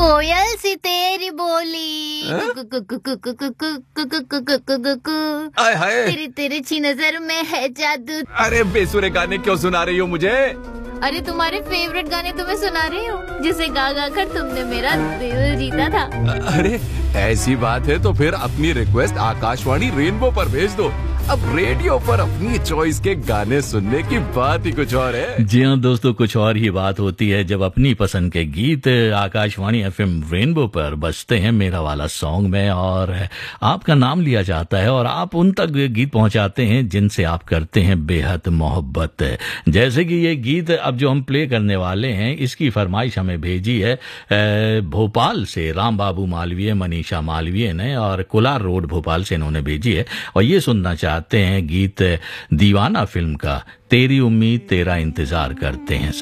कोयल सी तेरी बोली आय हाय, तेरी तिरछी नजर में है जादू। अरे बेसुरे गाने क्यों सुना रही हो मुझे? अरे तुम्हारे फेवरेट गाने तुम्हें सुना रही हूँ, जिसे गा गा कर तुमने मेरा दिल जीता था। अरे ऐसी बात है तो फिर अपनी रिक्वेस्ट आकाशवाणी रेनबो पर भेज दो। अब रेडियो पर अपनी चॉइस के गाने सुनने की बात ही कुछ और है। जी हाँ दोस्तों, कुछ और ही बात होती है जब अपनी पसंद के गीत आकाशवाणी एफएम रेनबो पर बजते हैं मेरा वाला सॉन्ग में, और आपका नाम लिया जाता है और आप उन तक गीत पहुंचाते हैं जिनसे आप करते हैं बेहद मोहब्बत। जैसे कि ये गीत अब जो हम प्ले करने वाले हैं, इसकी फरमाइश हमें भेजी है भोपाल से राम बाबू मालवीय, मनीषा मालवीय ने, और कोलार रोड भोपाल से इन्होंने भेजी है। और ये सुनना चाहते हैं गीत दीवाना फिल्म का तेरी उम्मीद तेरा इंतजार करते हैं।